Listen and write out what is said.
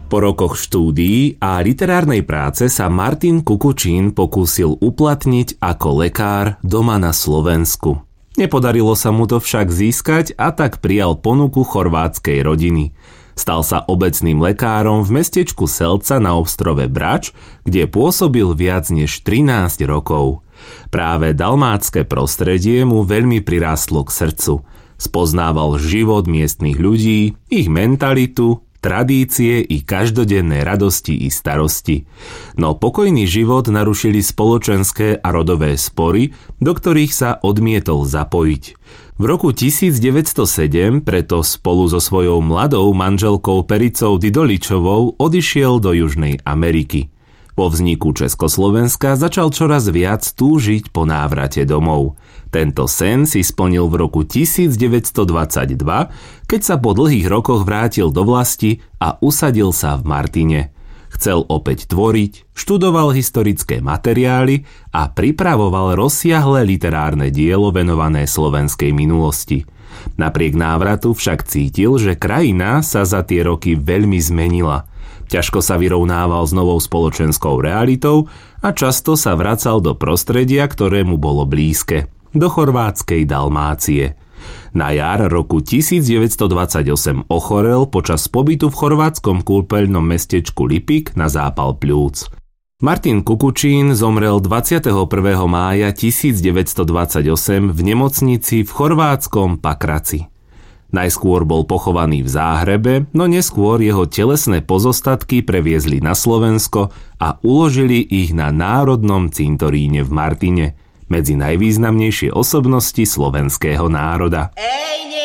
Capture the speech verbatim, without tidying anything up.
Po rokoch štúdií a literárnej práce sa Martin Kukučín pokúsil uplatniť ako lekár doma na Slovensku. Nepodarilo sa mu to však získať a tak prijal ponuku chorvátskej rodiny. Stal sa obecným lekárom v mestečku Selca na ostrove Brač, kde pôsobil viac než trinásť rokov. Práve dalmátske prostredie mu veľmi prirástlo k srdcu. Spoznával život miestnych ľudí, ich mentalitu, tradície i každodenné radosti i starosti. No pokojný život narušili spoločenské a rodové spory, do ktorých sa odmietol zapojiť. V roku devätnásťstosedem preto spolu so svojou mladou manželkou Pericou Didoličovou odišiel do Južnej Ameriky. Po vzniku Československa začal čoraz viac túžiť po návrate domov. Tento sen si splnil v roku devätnásťstodvadsaťdva, keď sa po dlhých rokoch vrátil do vlasti a usadil sa v Martine. Chcel opäť tvoriť, študoval historické materiály a pripravoval rozsiahle literárne dielo venované slovenskej minulosti. Napriek návratu však cítil, že krajina sa za tie roky veľmi zmenila. Ťažko sa vyrovnával s novou spoločenskou realitou a často sa vracal do prostredia, ktoré mu bolo blízke, do chorvátskej Dalmácie. Na jar roku devätnásťstodvadsaťosem ochorel počas pobytu v chorvátskom kúpeľnom mestečku Lipik na zápal pľúc. Martin Kukučín zomrel dvadsiateho prvého mája devätnásťstodvadsaťosem v nemocnici v chorvátskom Pakraci. Najskôr bol pochovaný v Záhrebe, no neskôr jeho telesné pozostatky previezli na Slovensko a uložili ich na Národnom cintoríne v Martine, medzi najvýznamnejšie osobnosti slovenského národa.